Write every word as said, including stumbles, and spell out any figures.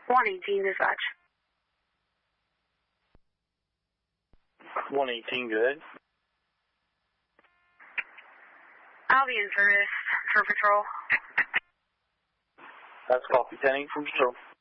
one eighteen dispatch. one eighteen, good. I'll be in service for patrol. That's copy ten eight from patrol.